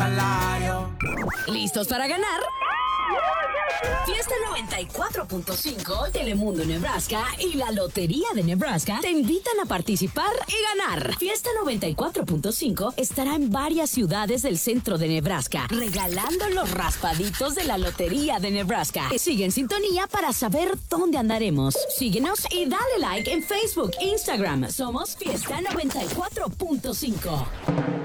salario. ¿Listos para ganar? Fiesta 94.5, Telemundo Nebraska y la Lotería de Nebraska te invitan a participar y ganar. Fiesta 94.5 estará en varias ciudades del centro de Nebraska, regalando los raspaditos de la Lotería de Nebraska. Sigue en sintonía para saber dónde andaremos. Síguenos y dale like en Facebook, Instagram. Somos Fiesta 94.5.